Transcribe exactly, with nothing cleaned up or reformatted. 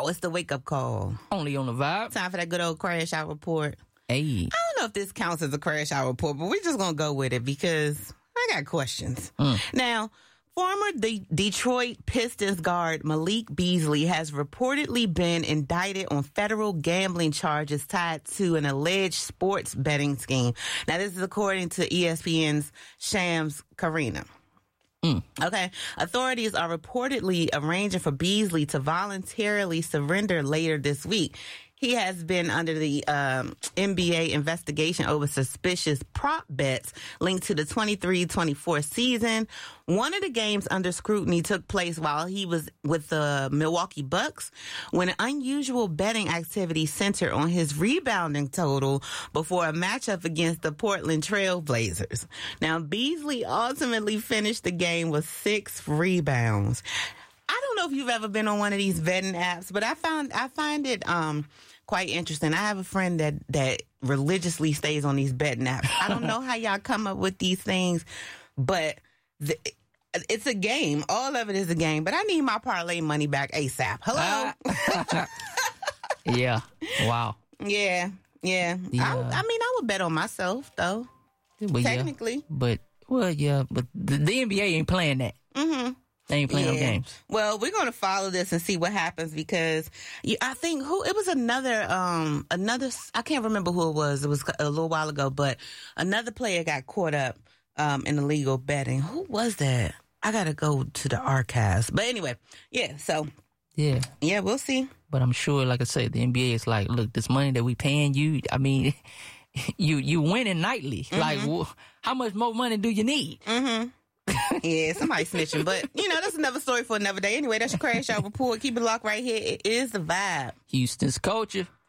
Oh, it's the wake-up call. Only on the Vibe. Time for that good old crash out report. Hey. I don't know if this counts as a crash out report, but we're just going to go with it because I got questions. Mm. Now, former De- Detroit Pistons guard Malik Beasley has reportedly been indicted on federal gambling charges tied to an alleged sports betting scheme. Now, this is according to E S P N's Shams Karina. Mm. Okay. Authorities are reportedly arranging for Beasley to voluntarily surrender later this week. He has been under the um, N B A investigation over suspicious prop bets linked to the twenty-three twenty-four season. One of the games under scrutiny took place while he was with the Milwaukee Bucks, when an unusual betting activity centered on his rebounding total before a matchup against the Portland Trail Blazers. Now, Beasley ultimately finished the game with six rebounds. I don't know if you've ever been on one of these betting apps, but I found I find it um quite interesting. I have a friend that that religiously stays on these betting apps. I don't know how y'all come up with these things, but the, it's a game. All of it is a game. But I need my parlay money back ASAP. Hello. Uh, yeah. Wow. Yeah. Yeah. yeah. I, I mean, I would bet on myself though. Well, technically, yeah. but well, yeah. But the, the N B A ain't playing that. Mm-hmm. They ain't playing yeah. no games. Well, we're going to follow this and see what happens because you, I think who it was another, um, another, I can't remember who it was. It was a little while ago, but another player got caught up um, in illegal betting. Who was that? I got to go to the archives. But anyway, yeah, so. Yeah. Yeah, we'll see. But I'm sure, like I said, the N B A is like, look, this money that we paying you, I mean, you you winning nightly. Mm-hmm. Like, well, how much more money do you need? Mm-hmm. Yeah, somebody snitching, but you know, that's another story for another day. Anyway, that's your crash out report. Keep it locked right here. It is the Vibe. Houston's culture.